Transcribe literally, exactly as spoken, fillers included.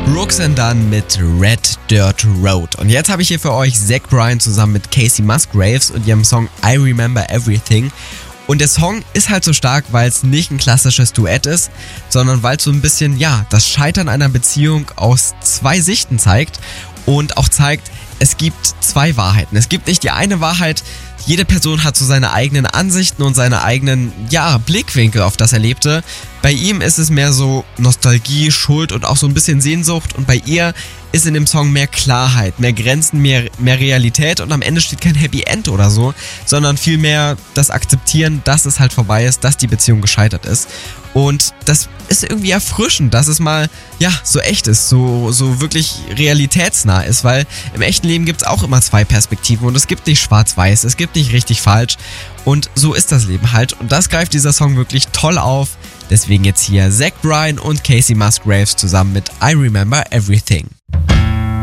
Brooks and Dunn mit Red Dirt Road. Und jetzt habe ich hier für euch Zach Bryan zusammen mit Kacey Musgraves und ihrem Song I Remember Everything. Und der Song ist halt so stark, weil es nicht ein klassisches Duett ist, sondern weil es so ein bisschen, ja, das Scheitern einer Beziehung aus zwei Sichten zeigt und auch zeigt, es gibt zwei Wahrheiten. Es gibt nicht die eine Wahrheit, jede Person hat so seine eigenen Ansichten und seine eigenen, ja, Blickwinkel auf das Erlebte. Bei ihm ist es mehr so Nostalgie, Schuld und auch so ein bisschen Sehnsucht. Und bei ihr ist in dem Song mehr Klarheit, mehr Grenzen, mehr, mehr Realität. Und am Ende steht kein Happy End oder so, sondern vielmehr das Akzeptieren, dass es halt vorbei ist, dass die Beziehung gescheitert ist. Und das ist irgendwie erfrischend, dass es mal, ja, so echt ist, so, so wirklich realitätsnah ist, weil im echten Leben gibt es auch immer zwei Perspektiven und es gibt nicht schwarz-weiß, es gibt nicht richtig falsch und so ist das Leben halt und das greift dieser Song wirklich toll auf. Deswegen jetzt hier Zach Bryan und Kacey Musgraves zusammen mit I Remember Everything.